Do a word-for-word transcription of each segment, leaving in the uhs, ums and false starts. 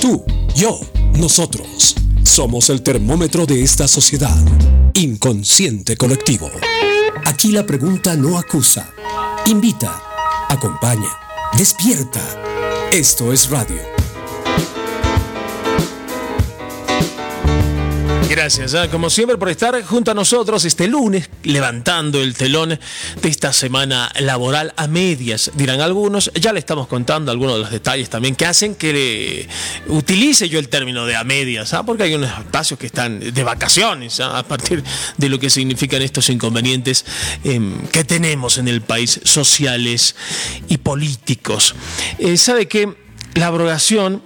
Tú, yo, nosotros. Somos el termómetro de esta sociedad. Inconsciente colectivo. Aquí la pregunta no acusa. Invita, acompaña, despierta. Esto es radio. Gracias, ¿eh? como siempre, por estar junto a nosotros este lunes, levantando el telón de esta semana laboral a medias, dirán algunos. Ya le estamos contando algunos de los detalles también que hacen que le utilice yo el término de a medias, ¿eh? porque hay unos espacios que están de vacaciones, ¿eh? a partir de lo que significan estos inconvenientes eh, que tenemos en el país, sociales y políticos. Eh, ¿Sabe qué? La abrogación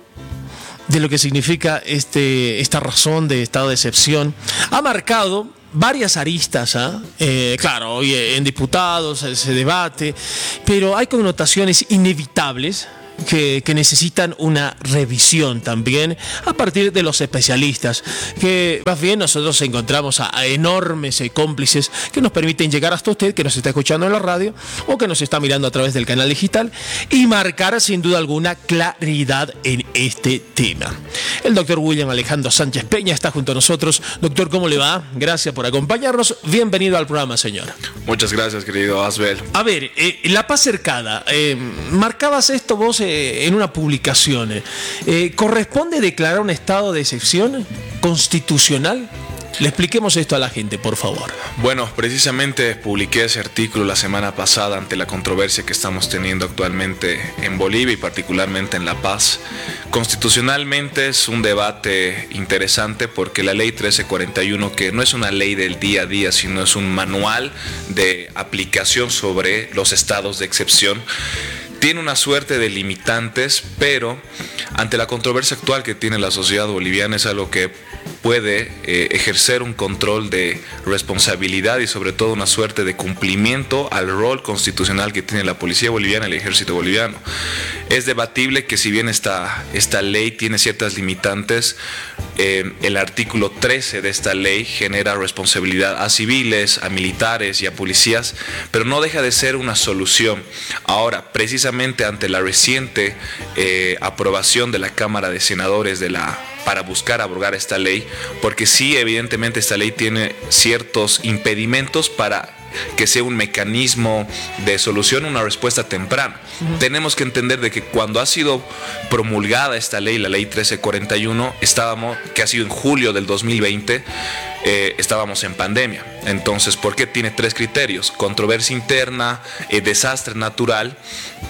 de lo que significa este, esta razón de estado de excepción ha marcado varias aristas, ¿eh? Eh, claro, hoy en diputados se debate, pero hay connotaciones inevitables que, que necesitan una revisión también a partir de los especialistas, que más bien nosotros encontramos a, a enormes eh, cómplices que nos permiten llegar hasta usted, que nos está escuchando en la radio o que nos está mirando a través del canal digital, y marcar sin duda alguna claridad en este tema. El doctor William Alejandro Sánchez Peña está junto a nosotros. Doctor, ¿cómo le va? Gracias por acompañarnos. Bienvenido al programa, señor. Muchas gracias, querido Asbel. A ver, eh, La Paz Cercada, eh, marcabas esto vos eh, en una publicación. Eh, ¿Corresponde declarar un estado de excepción constitucional? Le expliquemos esto a la gente, por favor. Bueno, precisamente publiqué ese artículo la semana pasada ante la controversia que estamos teniendo actualmente en Bolivia y particularmente en La Paz. Constitucionalmente es un debate interesante porque la ley trece cuarenta y uno, que no es una ley del día a día, sino es un manual de aplicación sobre los estados de excepción, tiene una suerte de limitantes, pero ante la controversia actual que tiene la sociedad boliviana es algo que puede eh, ejercer un control de responsabilidad y sobre todo una suerte de cumplimiento al rol constitucional que tiene la policía boliviana y el ejército boliviano. Es debatible que si bien esta, esta ley tiene ciertas limitantes, eh, el artículo trece de esta ley genera responsabilidad a civiles, a militares y a policías, pero no deja de ser una solución. Ahora, precisamente ante la reciente eh, aprobación de la Cámara de Senadores de la para buscar abrogar esta ley, porque sí, evidentemente esta ley tiene ciertos impedimentos para que sea un mecanismo de solución, una respuesta temprana. Uh-huh. Tenemos que entender de que cuando ha sido promulgada esta ley, la ley trece cuarenta y uno, estábamos, que ha sido en julio del dos mil veinte, eh, estábamos en pandemia. Entonces, ¿por qué? Tiene tres criterios: controversia interna, eh, desastre natural,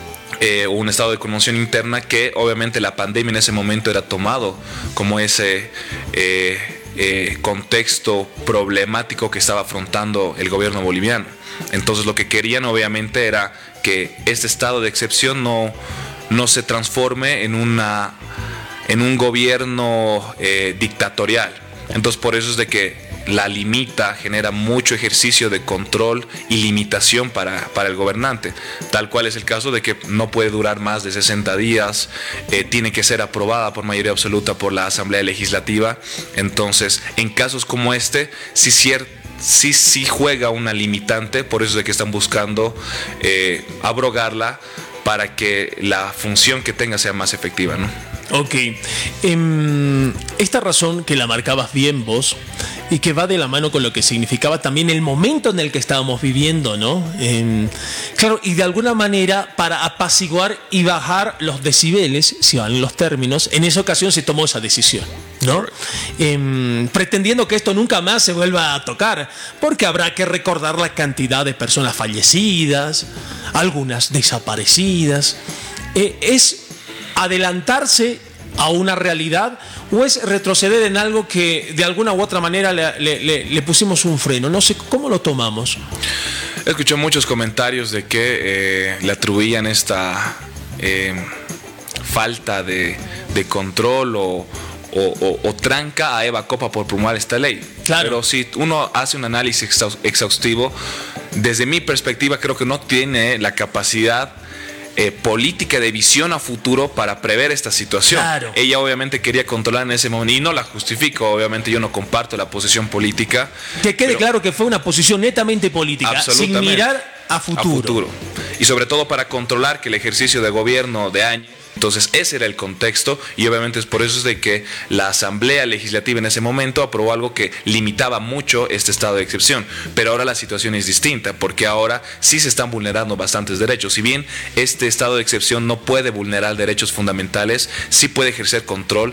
Eh, un estado de conmoción interna, que obviamente la pandemia en ese momento era tomado como ese eh, eh, contexto problemático que estaba afrontando el gobierno boliviano. Entonces lo que querían obviamente era que este estado de excepción no, no se transforme en, una, en un gobierno eh, dictatorial. Entonces por eso es de que la limita, genera mucho ejercicio de control y limitación para, para el gobernante, tal cual es el caso de que no puede durar más de sesenta días, eh, tiene que ser aprobada por mayoría absoluta por la Asamblea Legislativa. Entonces, en casos como este, sí, cier- sí, sí juega una limitante, por eso es de que están buscando eh, abrogarla para que la función que tenga sea más efectiva, ¿no? Ok. Eh, esta razón que la marcabas bien vos y que va de la mano con lo que significaba también el momento en el que estábamos viviendo, ¿no? Eh, claro, y de alguna manera para apaciguar y bajar los decibeles, si van los términos, en esa ocasión se tomó esa decisión, ¿no? Eh, pretendiendo que esto nunca más se vuelva a tocar, porque habrá que recordar la cantidad de personas fallecidas, algunas desaparecidas. Eh, es adelantarse a una realidad o es retroceder en algo que de alguna u otra manera le, le, le pusimos un freno. No sé cómo lo tomamos. Escuché muchos comentarios de que eh, le atribuían esta eh, falta de, de control o, o, o, o tranca a Eva Copa por promulgar esta ley. Claro. Pero si uno hace un análisis exhaustivo, desde mi perspectiva creo que no tiene la capacidad Eh, política de visión a futuro para prever esta situación. Claro. Ella obviamente quería controlar en ese momento y no la justifico, obviamente yo no comparto la posición política. Que quede claro que fue una posición netamente política, sin mirar a futuro. a futuro. Y sobre todo para controlar que el ejercicio de gobierno de años Entonces ese era el contexto y obviamente es por eso es de que la Asamblea Legislativa en ese momento aprobó algo que limitaba mucho este estado de excepción. Pero ahora la situación es distinta porque ahora sí se están vulnerando bastantes derechos. Si bien este estado de excepción no puede vulnerar derechos fundamentales, sí puede ejercer control,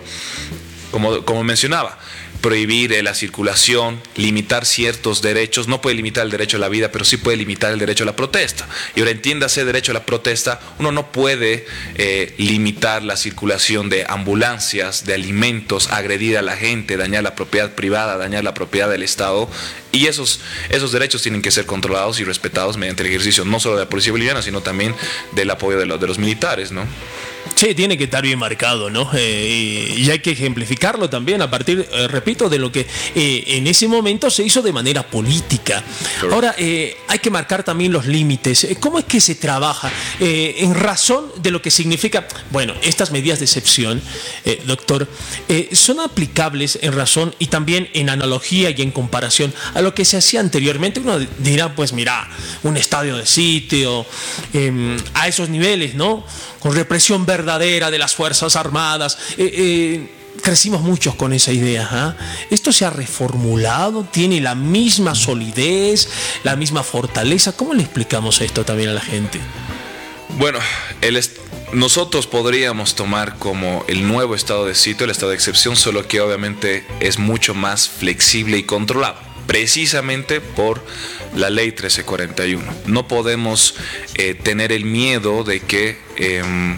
como, como mencionaba. Prohibir eh, la circulación, limitar ciertos derechos, no puede limitar el derecho a la vida, pero sí puede limitar el derecho a la protesta. Y ahora entiéndase derecho a la protesta, uno no puede eh, limitar la circulación de ambulancias, de alimentos, agredir a la gente, dañar la propiedad privada, dañar la propiedad del Estado. Y esos, esos derechos tienen que ser controlados y respetados mediante el ejercicio no solo de la policía boliviana, sino también del apoyo de los, de los militares, ¿no? Sí, tiene que estar bien marcado, ¿no? Eh, y hay que ejemplificarlo también a partir, eh, repito, de lo que eh, en ese momento se hizo de manera política. Sure. Ahora, eh, hay que marcar también los límites. ¿Cómo es que se trabaja? Eh, en razón de lo que significa, bueno, estas medidas de excepción, eh, doctor, eh, son aplicables en razón y también en analogía y en comparación a lo que se hacía anteriormente. Uno dirá, pues mira, un estadio de sitio, eh, a esos niveles, ¿no? Con represión verdadera de las Fuerzas Armadas. Eh, eh, crecimos muchos con esa idea. ¿eh? ¿Esto se ha reformulado? ¿Tiene la misma solidez, la misma fortaleza? ¿Cómo le explicamos esto también a la gente? Bueno, el est- nosotros podríamos tomar como el nuevo estado de sitio, el estado de excepción, solo que obviamente es mucho más flexible y controlado. Precisamente por la ley trece cuarenta y uno. No podemos eh, tener el miedo de que eh,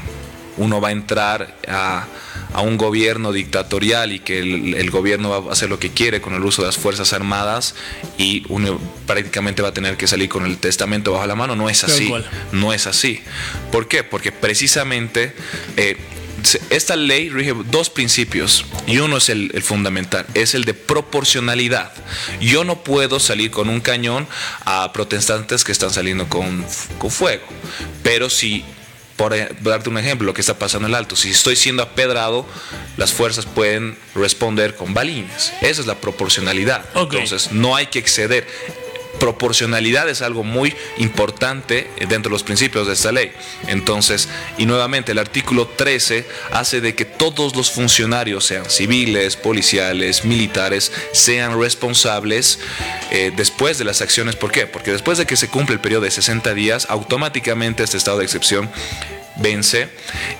uno va a entrar a, a un gobierno dictatorial y que el, el gobierno va a hacer lo que quiere con el uso de las Fuerzas Armadas y uno prácticamente va a tener que salir con el testamento bajo la mano. No es así. No es así. ¿Por qué? Porque precisamente... Eh, esta ley rige dos principios y uno es el, el fundamental, es el de proporcionalidad. Yo no puedo salir con un cañón a protestantes que están saliendo con, con fuego, pero si, por darte un ejemplo, lo que está pasando en el Alto, si estoy siendo apedrado, las fuerzas pueden responder con balines. Esa es la proporcionalidad. Okay. Entonces no hay que exceder. Proporcionalidad es algo muy importante dentro de los principios de esta ley. Entonces, y nuevamente el artículo trece hace de que todos los funcionarios, sean civiles, policiales, militares, sean responsables eh, después de las acciones. ¿Por qué? Porque después de que se cumple el periodo de sesenta días, automáticamente este estado de excepción vence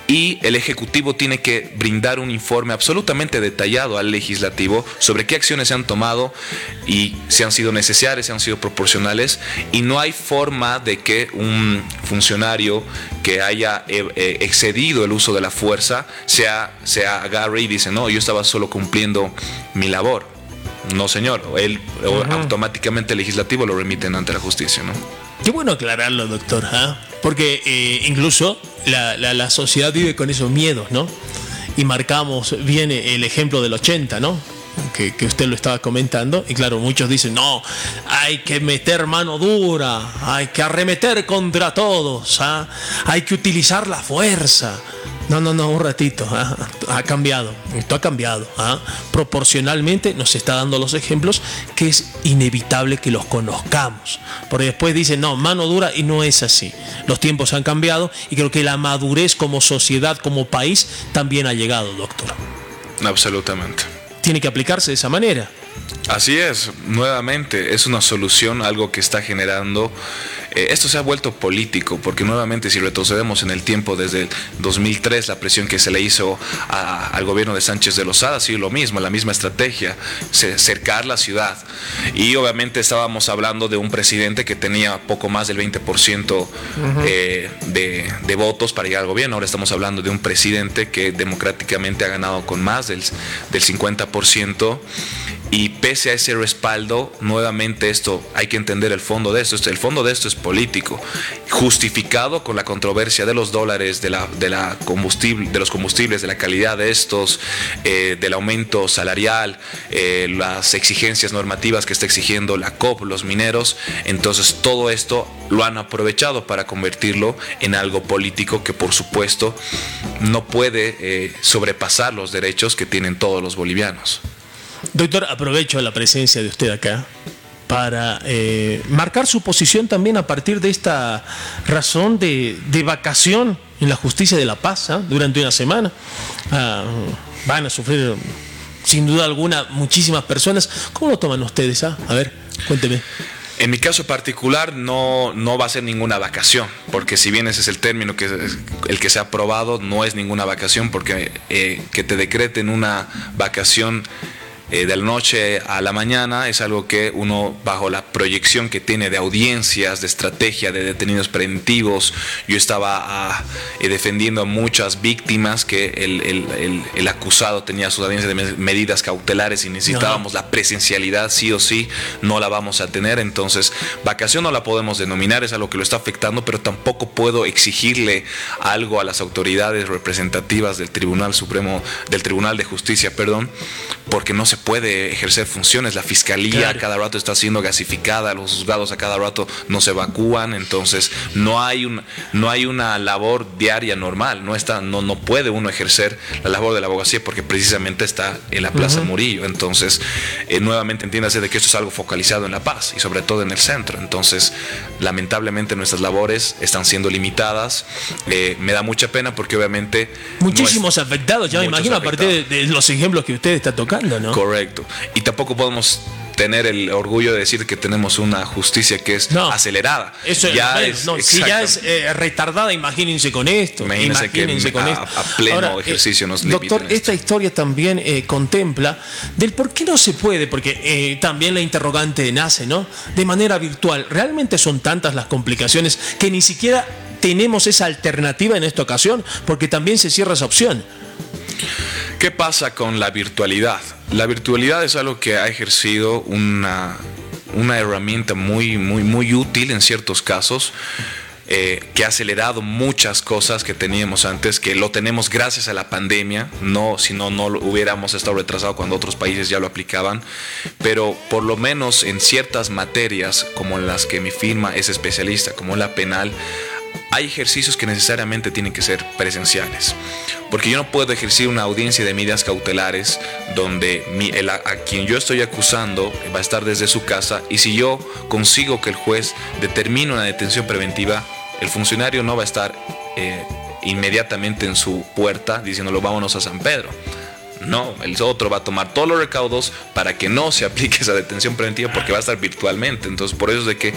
y el Ejecutivo tiene que brindar un informe absolutamente detallado al Legislativo sobre qué acciones se han tomado y si han sido necesarias, si han sido proporcionales, y no hay forma de que un funcionario que haya eh, excedido el uso de la fuerza sea, se agarre y dice, no, yo estaba solo cumpliendo mi labor. No, señor, él uh-huh. automáticamente el Legislativo lo remiten ante la justicia, ¿no? Qué bueno aclararlo, doctor, ¿eh? Porque eh, incluso la, la, la sociedad vive con esos miedos, ¿no? Y marcamos bien el ejemplo del ochenta, ¿no? Que, que usted lo estaba comentando. Y claro, muchos dicen, no, hay que meter mano dura, hay que arremeter contra todos, ¿eh? Hay que utilizar la fuerza. No, no, no, un ratito, ¿eh? Ha cambiado, esto ha cambiado, ¿eh? Proporcionalmente nos está dando los ejemplos que es inevitable que los conozcamos, porque después dicen, no, mano dura, y no es así. Los tiempos han cambiado y creo que la madurez como sociedad, como país, también ha llegado, doctor. Absolutamente. Tiene que aplicarse de esa manera. Así es, nuevamente es una solución, algo que está generando, eh, esto se ha vuelto político, porque nuevamente si retrocedemos en el tiempo desde el dos mil tres, la presión que se le hizo a, al gobierno de Sánchez de Lozada ha sido lo mismo, la misma estrategia, cercar la ciudad, y obviamente estábamos hablando de un presidente que tenía poco más del veinte por ciento uh-huh. eh, de, de votos para llegar al gobierno. Ahora estamos hablando de un presidente que democráticamente ha ganado con más del, del cincuenta por ciento. Y pese a ese respaldo, nuevamente esto, hay que entender el fondo de esto. El fondo de esto es político, justificado con la controversia de los dólares, de, la, de, la combustible, de los combustibles, de la calidad de estos, eh, del aumento salarial, eh, las exigencias normativas que está exigiendo la C O P, los mineros. Entonces todo esto lo han aprovechado para convertirlo en algo político que por supuesto no puede eh, sobrepasar los derechos que tienen todos los bolivianos. Doctor, aprovecho la presencia de usted acá para eh, marcar su posición también a partir de esta razón de, de vacación en la justicia de la paz, ¿eh? Durante una semana. Ah, van a sufrir, sin duda alguna, muchísimas personas. ¿Cómo lo toman ustedes? ¿Ah? A ver, cuénteme. En mi caso particular no, no va a ser ninguna vacación, porque si bien ese es el término que el que se ha aprobado, no es ninguna vacación, porque eh, que te decreten una vacación eh, de la noche a la mañana es algo que uno, bajo la proyección que tiene de audiencias, de estrategia, de detenidos preventivos, yo estaba ah, eh, defendiendo a muchas víctimas que el, el, el, el acusado tenía sus audiencias de medidas cautelares y necesitábamos no. la presencialidad sí o sí, no la vamos a tener. Entonces vacación no la podemos denominar, es algo que lo está afectando, pero tampoco puedo exigirle algo a las autoridades representativas del Tribunal Supremo, del Tribunal de Justicia, perdón, porque no se puede ejercer funciones. La fiscalía claro. a cada rato está siendo gasificada, los juzgados a cada rato no se evacúan, entonces no hay un, no hay una labor diaria normal, no está, no, no puede uno ejercer la labor de la abogacía porque precisamente está en la Plaza uh-huh. Murillo. Entonces eh, nuevamente entiéndase de que esto es algo focalizado en La Paz y sobre todo en el centro. Entonces lamentablemente nuestras labores están siendo limitadas. Eh, me da mucha pena porque obviamente muchísimos no es, afectados, ya me imagino afectados. A partir de, de los ejemplos que usted está tocando, ¿no? Correcto. Y tampoco podemos tener el orgullo de decir que tenemos una justicia que es no, acelerada. Eso ya es, no, si ya es eh, retardada, imagínense con esto. Imagínense, imagínense que con a, esto. a pleno Ahora, ejercicio eh, nos limitan. Doctor, esta historia también eh, contempla del por qué no se puede, porque eh, también la interrogante nace, ¿no? De manera virtual. ¿Realmente son tantas las complicaciones que ni siquiera tenemos esa alternativa en esta ocasión? Porque también se cierra esa opción. ¿Qué pasa con la virtualidad? La virtualidad es algo que ha ejercido una, una herramienta muy, muy, muy útil en ciertos casos, eh, que ha acelerado muchas cosas que teníamos antes, que lo tenemos gracias a la pandemia, no, si no, no lo hubiéramos estado retrasados cuando otros países ya lo aplicaban, pero por lo menos en ciertas materias, como en las que mi firma es especialista, como la penal, hay ejercicios que necesariamente tienen que ser presenciales, porque yo no puedo ejercer una audiencia de medidas cautelares donde mi, el, a, a quien yo estoy acusando va a estar desde su casa, y si yo consigo que el juez determine una detención preventiva, el funcionario no va a estar eh, inmediatamente en su puerta diciéndolo vámonos a San Pedro. No, el otro va a tomar todos los recaudos para que no se aplique esa detención preventiva, porque va a estar virtualmente. Entonces por eso es de que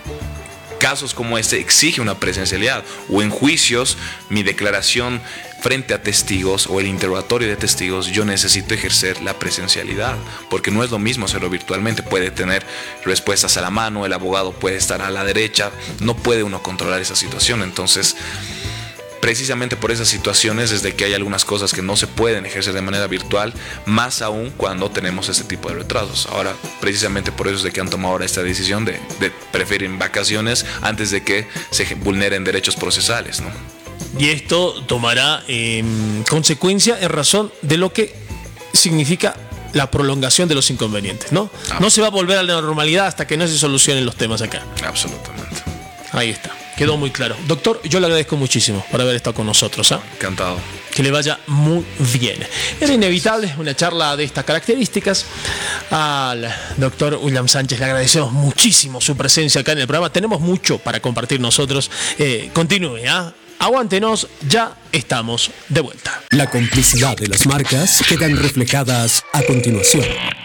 casos como este exige una presencialidad, o en juicios mi declaración frente a testigos o el interrogatorio de testigos, yo necesito ejercer la presencialidad, porque no es lo mismo hacerlo virtualmente. Puede tener respuestas a la mano, el abogado puede estar a la derecha, no puede uno controlar esa situación. Entonces precisamente por esas situaciones es de que hay algunas cosas que no se pueden ejercer de manera virtual, más aún cuando tenemos este tipo de retrasos. Ahora, precisamente por eso es de que han tomado ahora esta decisión de, de preferir vacaciones antes de que se vulneren derechos procesales, ¿no? Y esto tomará eh, consecuencia en razón de lo que significa la prolongación de los inconvenientes, ¿no? Ah. No se va a volver a la normalidad hasta que no se solucionen los temas acá. Absolutamente. Ahí está. Quedó muy claro. Doctor, yo le agradezco muchísimo por haber estado con nosotros. ¿eh? Encantado. Que le vaya muy bien. Era inevitable una charla de estas características. Al doctor William Sánchez le agradecemos muchísimo su presencia acá en el programa. Tenemos mucho para compartir nosotros. Eh, continúe, ¿eh? Aguántenos, ya estamos de vuelta. La complicidad de las marcas quedan reflejadas a continuación.